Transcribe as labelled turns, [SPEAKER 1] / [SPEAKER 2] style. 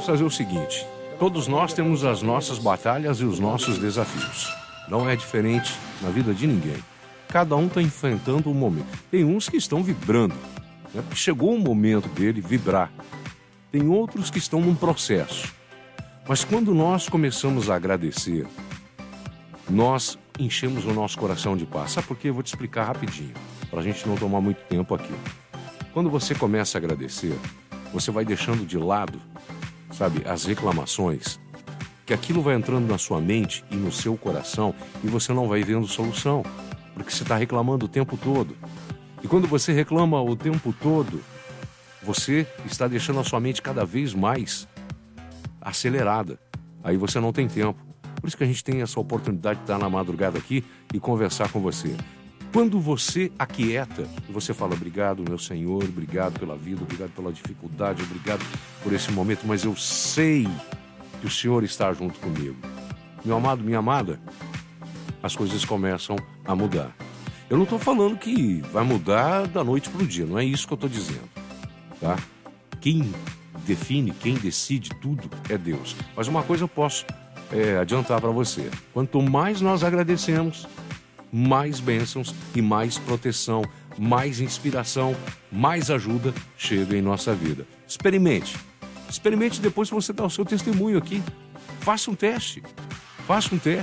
[SPEAKER 1] vamos fazer o seguinte. Todos nós temos as nossas batalhas e os nossos desafios. Não é diferente na vida de ninguém. Cada um está enfrentando um momento. Tem uns que estão vibrando, né? Porque chegou o momento dele vibrar. Tem outros que estão num processo. Mas quando nós começamos a agradecer, nós enchemos o nosso coração de paz. Sabe por quê? Eu vou te explicar rapidinho, para a gente não tomar muito tempo aqui. Quando você começa a agradecer, você vai deixando de lado, sabe, as reclamações, que aquilo vai entrando na sua mente e no seu coração e você não vai vendo solução, porque você está reclamando o tempo todo. E quando você reclama o tempo todo, você está deixando a sua mente cada vez mais acelerada. Aí você não tem tempo. Por isso que a gente tem essa oportunidade de estar na madrugada aqui e conversar com você. Quando você aquieta, você fala, obrigado, meu Senhor, obrigado pela vida, obrigado pela dificuldade, obrigado por esse momento, mas eu sei que o Senhor está junto comigo. Meu amado, minha amada, as coisas começam a mudar. Eu não estou falando que vai mudar da noite para o dia, não é isso que eu estou dizendo, tá? Quem define, quem decide tudo é Deus. Mas uma coisa eu posso adiantar para você. Quanto mais nós agradecemos, mais bênçãos e mais proteção, mais inspiração, mais ajuda chega em nossa vida. Experimente. Experimente depois você dar o seu testemunho aqui. Faça um teste.